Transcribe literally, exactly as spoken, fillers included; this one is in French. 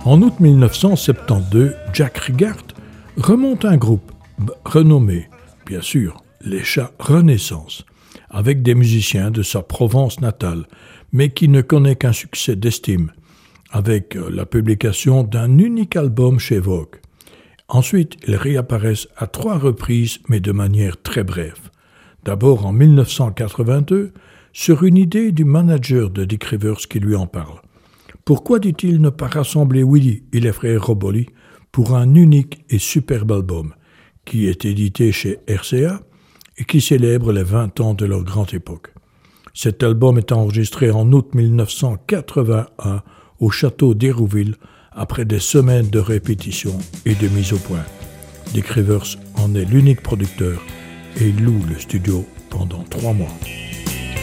En août mille neuf cent soixante-douze, Jack Rigart remonte un groupe renommé, bien sûr, les Chats Renaissance, avec des musiciens de sa Provence natale, mais qui ne connaît qu'un succès d'estime, avec la publication d'un unique album chez Vogue. Ensuite, ils réapparaissent à trois reprises, mais de manière très brève. D'abord en mille neuf cent quatre-vingt-deux, sur une idée du manager de Dick Rivers qui lui en parle. Pourquoi, dit-il, ne pas rassembler Willie et les frères Roboli pour un unique et superbe album, qui est édité chez R C A et qui célèbre les vingt ans de leur grande époque. Cet album est enregistré en août mille neuf cent quatre-vingt-un au château d'Hérouville après des semaines de répétitions et de mise au point. Dick Rivers en est l'unique producteur et il loue le studio pendant trois mois.